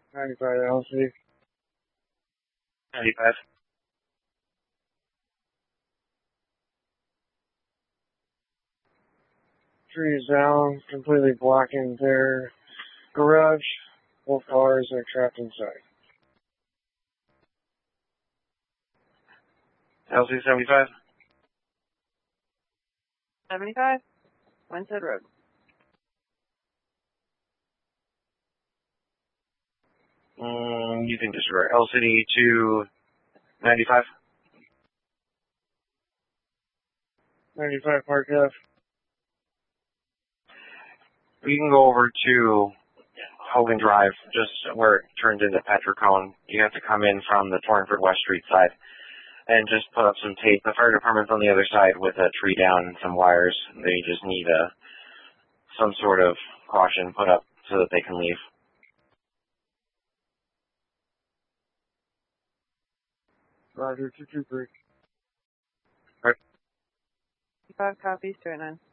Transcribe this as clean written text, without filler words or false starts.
95 LC. 95. Trees down, completely blocking their garage. Both cars are trapped inside. LC 75. 75. Winshead Road. You can disregard. LCD to 95. 95 Park F. You can go over to Hogan Drive, just where it turns into Petricone. You have to come in from the Torrenford West Street side and just put up some tape. The fire department's on the other side with a tree down and some wires. They just need some sort of caution put up so that they can leave. Roger, 223. 5 copies, 289.